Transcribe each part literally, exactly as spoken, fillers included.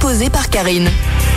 proposé par Karine.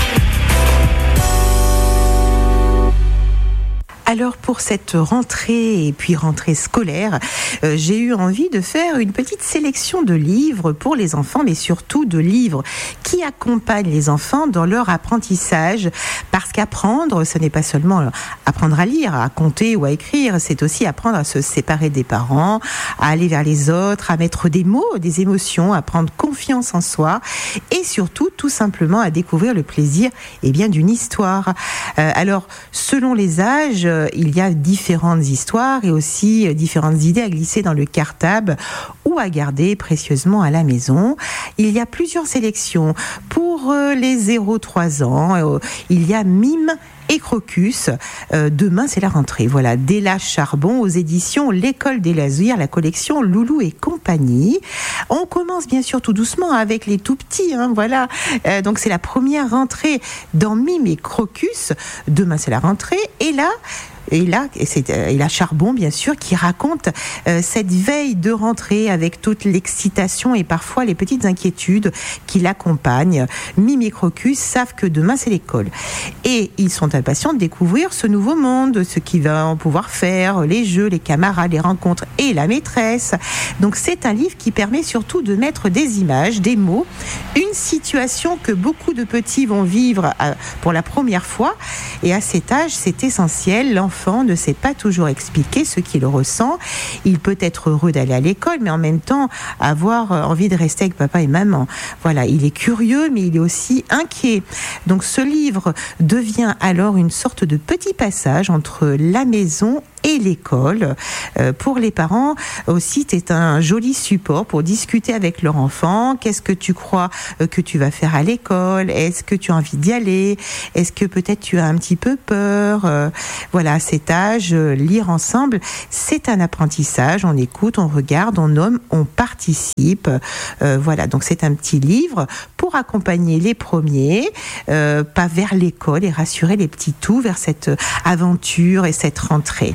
Alors pour cette rentrée et puis rentrée scolaire, euh, j'ai eu envie de faire une petite sélection de livres pour les enfants, mais surtout de livres qui accompagnent les enfants dans leur apprentissage. Parce qu'apprendre, ce n'est pas seulement apprendre à lire, à compter ou à écrire, c'est aussi apprendre à se séparer des parents, à aller vers les autres, à mettre des mots, des émotions, à prendre confiance en soi et surtout tout simplement à découvrir le plaisir eh bien, d'une histoire. Euh, alors selon les âges, il y a différentes histoires et aussi différentes idées à glisser dans le cartable ou à garder précieusement à la maison. Il y a plusieurs sélections. Pour les zéro trois ans, il y a Mime et Crocus. Euh, demain, c'est la rentrée. Voilà, Della Charbon aux éditions L'École des Loisirs, la collection Loulou et compagnie. On commence bien sûr tout doucement avec les tout petits. Hein, voilà, euh, donc c'est la première rentrée dans Mime et Crocus. Demain, c'est la rentrée. Et là, Et là, c'est et la Charbon, bien sûr, qui raconte euh, cette veille de rentrée avec toute l'excitation et parfois les petites inquiétudes qui l'accompagnent. Mime et Crocus savent que demain, c'est l'école. Et ils sont impatients de découvrir ce nouveau monde, ce qu'ils vont pouvoir faire, les jeux, les camarades, les rencontres et la maîtresse. Donc, c'est un livre qui permet surtout de mettre des images, des mots, une situation que beaucoup de petits vont vivre à, pour la première fois. Et à cet âge, c'est essentiel. L'enfant ne sait pas toujours expliquer ce qu'il ressent. Il peut être heureux d'aller à l'école, mais en même temps avoir envie de rester avec papa et maman. Voilà, il est curieux, mais il est aussi inquiet. Donc ce livre devient alors une sorte de petit passage entre la maison et l'école. Euh, pour les parents aussi, c'est un joli support pour discuter avec leur enfant. Qu'est-ce que tu crois que tu vas faire à l'école? Est-ce que tu as envie d'y aller? Est-ce que peut-être tu as un petit peu peur? euh, Voilà, à cet âge, lire ensemble, c'est un apprentissage. On écoute, on regarde, on nomme, on participe. Euh, voilà, donc c'est un petit livre pour accompagner les premiers, euh, pas vers l'école et rassurer les petits tout vers cette aventure et cette rentrée.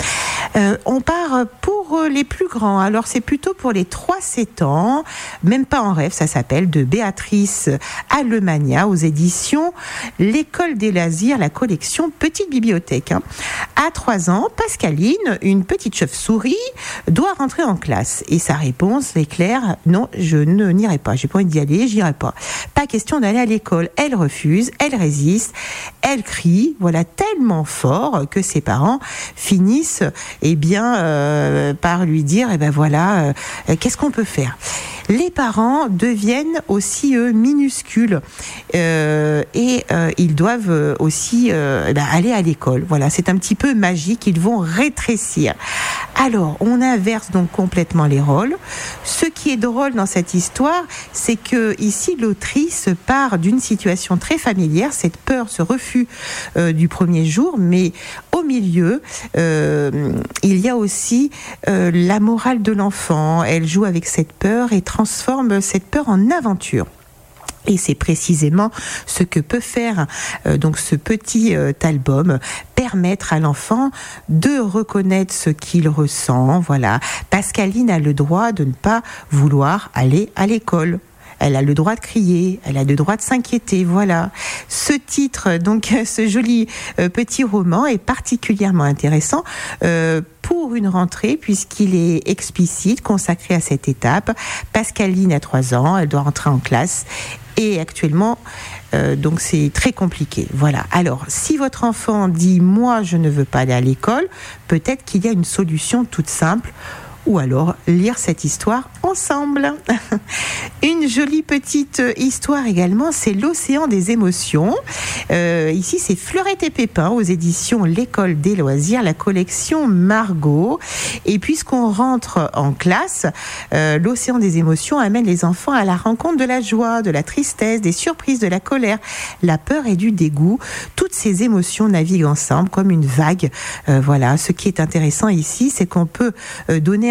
Euh, on part pour les plus grands. Alors c'est plutôt pour les trois sept ans, même pas en rêve, ça s'appelle, de Béatrice Alemania aux éditions L'École des Loisirs, la collection Petite Bibliothèque. Hein. À trois ans, Pascaline, une petite chauve-souris, doit rentrer en classe. Et sa réponse est claire, non, je ne n'irai pas, j'ai pas envie d'y aller, j'irai pas. Pas question d'aller à l'école. Elle refuse, elle résiste, elle crie, voilà, tellement fort que ses parents finissent eh bien, euh, par lui dire, eh ben voilà, euh, qu'est-ce qu'on peut faire? Les parents deviennent aussi eux minuscules euh, et euh, ils doivent aussi euh, ben, aller à l'école. Voilà, c'est un petit peu magique. Ils vont rétrécir. Alors, on inverse donc complètement les rôles. Ce qui est drôle dans cette histoire, c'est que ici l'autrice part d'une situation très familière, cette peur, ce refus euh, du premier jour, mais au milieu, euh, il y a aussi euh, la morale de l'enfant. Elle joue avec cette peur et transforme cette peur en aventure. Et c'est précisément ce que peut faire euh, donc ce petit euh, album, permettre à l'enfant de reconnaître ce qu'il ressent. Voilà, Pascaline a le droit de ne pas vouloir aller à l'école. Elle a le droit de crier, elle a le droit de s'inquiéter, voilà. Ce titre, donc ce joli euh, petit roman est particulièrement intéressant euh, pour une rentrée puisqu'il est explicite, consacré à cette étape. Pascaline a trois ans, elle doit rentrer en classe et actuellement, euh, donc c'est très compliqué. Voilà. Alors, si votre enfant dit « moi, je ne veux pas aller à l'école », peut-être qu'il y a une solution toute simple. Ou alors lire cette histoire ensemble. Une jolie petite histoire également, c'est l'Océan des émotions. Euh, ici, c'est Fleurette et Pépin aux éditions L'École des Loisirs, la collection Margot. Et puisqu'on rentre en classe, euh, l'Océan des émotions amène les enfants à la rencontre de la joie, de la tristesse, des surprises, de la colère, la peur et du dégoût. Toutes ces émotions naviguent ensemble comme une vague. Euh, voilà. Ce qui est intéressant ici, c'est qu'on peut euh, donner un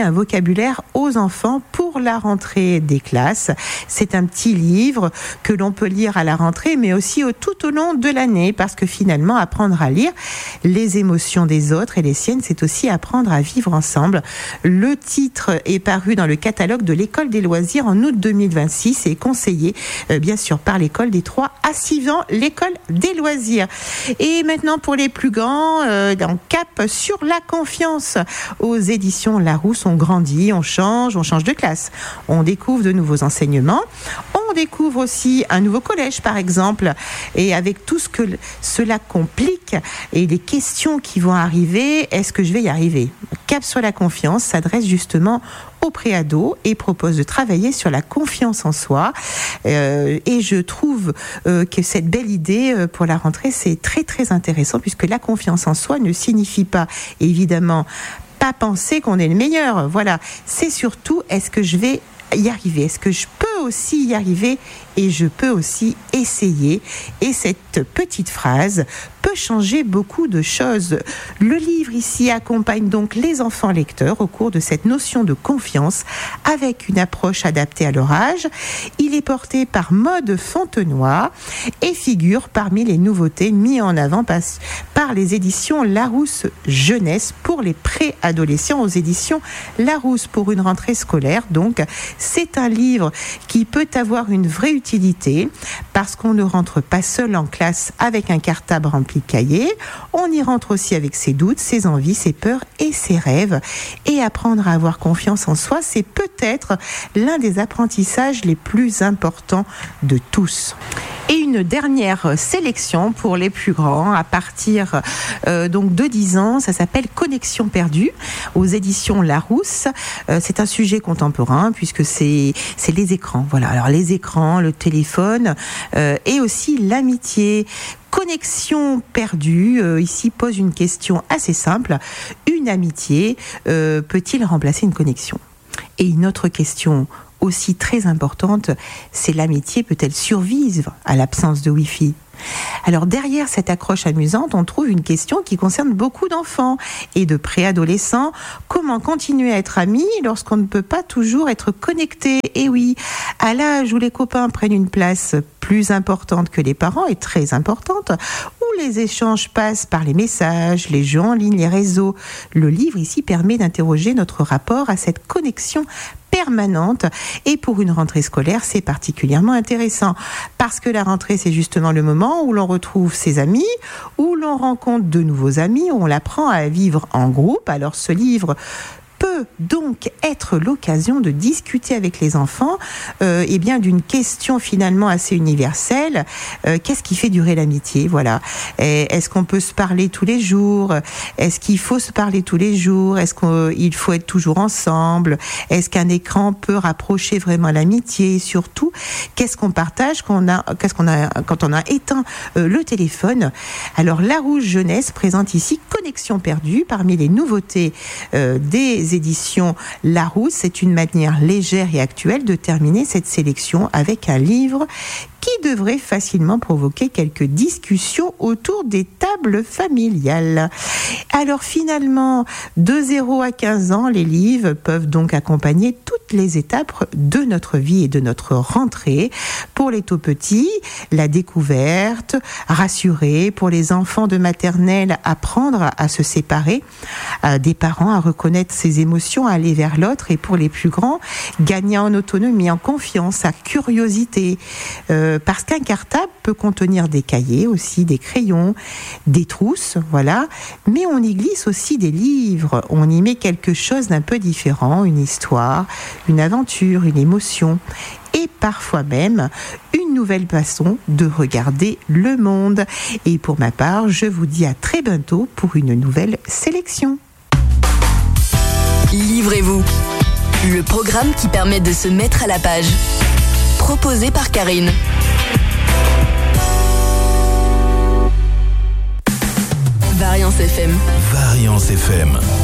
un vocabulaire aux enfants pour la rentrée des classes. C'est un petit livre que l'on peut lire à la rentrée, mais aussi au, tout au long de l'année, parce que finalement, apprendre à lire les émotions des autres et les siennes, c'est aussi apprendre à vivre ensemble. Le titre est paru dans le catalogue de l'École des loisirs en août deux mille vingt-six et est conseillé, euh, bien sûr, par l'école des trois à six ans, l'École des loisirs. Et maintenant, pour les plus grands, euh, on cap sur la confiance. Aux éditions Larousse, on grandit, on change, on change de classe. On découvre de nouveaux enseignements. On découvre aussi un nouveau collège, par exemple. Et avec tout ce que cela complique et les questions qui vont arriver, est-ce que je vais y arriver ? Cap sur la confiance s'adresse justement aux préados et propose de travailler sur la confiance en soi. Euh, et je trouve euh, que cette belle idée euh, pour la rentrée, c'est très très intéressant, puisque la confiance en soi ne signifie pas, évidemment, pas penser qu'on est le meilleur. Voilà, c'est surtout, est-ce que je vais y arriver ? Est-ce que je peux aussi y arriver ? Et je peux aussi essayer. Et cette petite phrase peut changer beaucoup de choses. Le livre ici accompagne donc les enfants lecteurs au cours de cette notion de confiance avec une approche adaptée à leur âge. Il est porté par Maude Fontenoy et figure parmi les nouveautés mises en avant par les éditions Larousse Jeunesse pour les préadolescents aux éditions Larousse pour une rentrée scolaire. Donc, c'est un livre qui peut avoir une vraie utilité parce qu'on ne rentre pas seul en classe avec un cartable rempli de cahiers. On y rentre aussi avec ses doutes, ses envies, ses peurs et ses rêves. Et apprendre à avoir confiance en soi, c'est peut-être l'un des apprentissages les plus importants de tous. Et une dernière sélection pour les plus grands à partir euh, donc de dix ans, ça s'appelle Connexion perdue aux éditions Larousse. Euh, c'est un sujet contemporain puisque c'est c'est les écrans. Voilà, alors les écrans, le téléphone euh, et aussi l'amitié. Connexion perdue, euh, ici pose une question assez simple. Une amitié euh, peut-il remplacer une connexion ? Et une autre question aussi très importante, c'est l'amitié peut-elle survivre à l'absence de Wi-Fi ? Alors derrière cette accroche amusante, on trouve une question qui concerne beaucoup d'enfants et de préadolescents. Comment continuer à être amis lorsqu'on ne peut pas toujours être connecté ? Et oui, à l'âge où les copains prennent une place plus importante que les parents et très importante, où les échanges passent par les messages, les jeux en ligne, les réseaux, le livre ici permet d'interroger notre rapport à cette connexion permanente. Et pour une rentrée scolaire, c'est particulièrement intéressant parce que la rentrée, c'est justement le moment où l'on retrouve ses amis, où l'on rencontre de nouveaux amis, où on apprend à vivre en groupe. Alors ce livre peut donc être l'occasion de discuter avec les enfants euh, eh bien d'une question finalement assez universelle. Euh, qu'est-ce qui fait durer l'amitié ? Voilà. Et est-ce qu'on peut se parler tous les jours ? Est-ce qu'il faut se parler tous les jours ? Est-ce qu'il faut être toujours ensemble ? Est-ce qu'un écran peut rapprocher vraiment l'amitié ? Et surtout, qu'est-ce qu'on partage quand on a, qu'est-ce qu'on a, quand on a éteint euh, le téléphone ? Alors, Larousse Jeunesse présente ici Connexion perdue parmi les nouveautés euh, des éditions Larousse. C'est une manière légère et actuelle de terminer cette sélection avec un livre qui devrait facilement provoquer quelques discussions autour des tables familiales. Alors finalement, de zéro à quinze ans, les livres peuvent donc accompagner toutes les étapes de notre vie et de notre rentrée. Pour les tout petits, la découverte, rassurer. Pour les enfants de maternelle, apprendre à se séparer euh, des parents, à reconnaître ses émotions, à aller vers l'autre. Et pour les plus grands, gagner en autonomie, en confiance, à curiosité. Euh, parce qu'un cartable peut contenir des cahiers aussi, des crayons, des trousses, voilà. Mais on y glisse aussi des livres. On y met quelque chose d'un peu différent, une histoire, une aventure, une émotion. Et parfois même une nouvelle façon de regarder le monde. Et pour ma part, je vous dis à très bientôt pour une nouvelle sélection. Livrez-vous, le programme qui permet de se mettre à la page. Proposé par Karine.